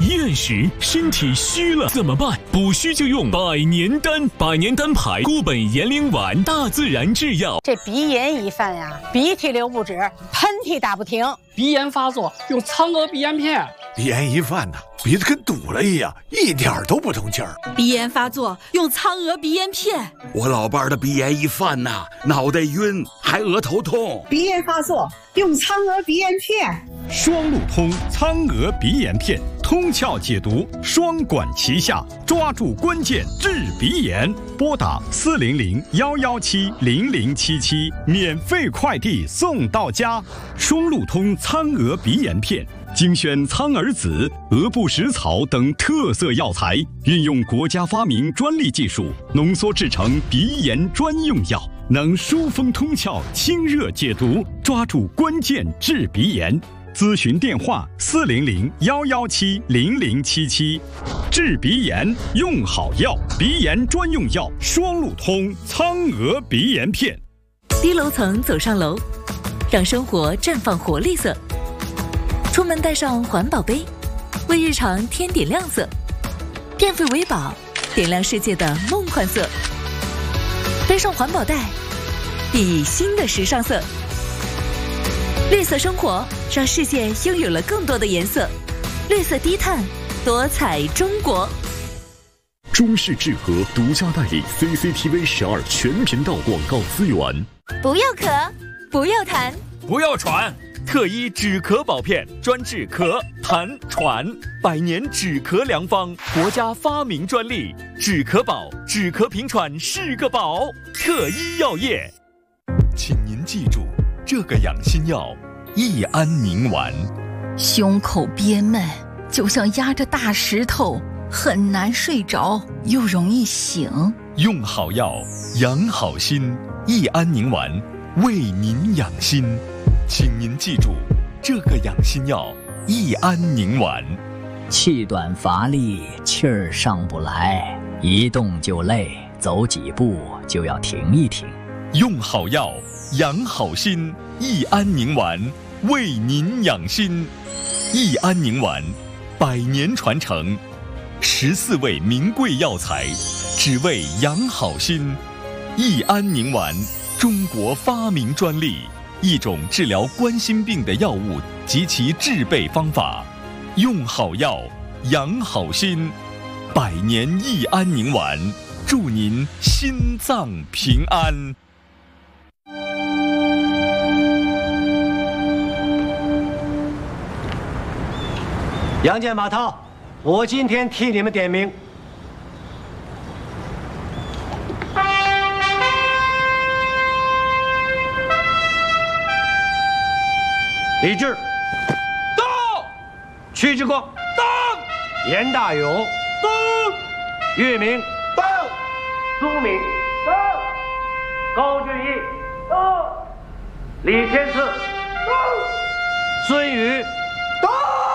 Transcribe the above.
厌食，身体虚了怎么办？补虚就用百年丹，百年丹牌固本延龄丸，大自然制药。 这鼻炎一犯呀，鼻涕流不止，喷嚏打不停。 鼻炎发作用苍娥鼻炎片。 鼻炎一犯呢，鼻子跟堵了一样，一点都不通气儿。 鼻炎发作用苍娥鼻炎片。 我老伴儿的鼻炎一犯呐，脑袋晕，还额头痛。 鼻炎发作用苍娥鼻炎片。 双路通苍娥鼻炎片，通窍解毒，双管齐下，抓住关键治鼻炎。拨打400-117-0077，免费快递送到家。双路通苍娥鼻炎片。精选苍耳子、鹅不食草等特色药材，运用国家发明专利技术，浓缩制成鼻炎专用药，能疏风通窍、清热解毒，抓住关键治鼻炎。咨询电话400-117-0077。治鼻炎用好药，鼻炎专用药双路通苍娥鼻炎片。 低楼层走上楼，让生活绽放活力色。出门带上环保杯，为日常添点亮色。电费为宝，点亮世界的梦幻色。背上环保袋，熠熠新的时尚色。绿色生活，让世界拥有了更多的颜色。绿色低碳，多彩中国。 中视智和独家代理 CCTV 12全频道广告资源。 不要咳，不要痰， 不要喘。特一止咳宝片，专治咳、痰、喘，100年止咳良方，国家发明专利。止咳宝，止咳平喘是个宝。特一药业，请您记住这个养心药：益安宁丸。 胸口憋闷，就像压着大石头，很难睡着，又容易醒。 用好药，养好心。益安宁丸，为您养心。请您记住这个养心药：益安宁丸。 气短乏力，气儿上不来，一动就累，走几步就要停一停。 用好药，养好心。益安宁丸，为您养心。益安宁丸，100年传承，14味名贵药材，只为养好心。益安宁丸，中国发明专利。一种治疗冠心病的药物及其制备方法。用好药，养好心。100年益安宁丸，祝您心脏平安。 杨戬、马涛，我今天替你们点名。李治，到；屈志光，到；严大勇，到；岳明，到；苏敏，到；高俊义，到；李天赐，到；孙宇，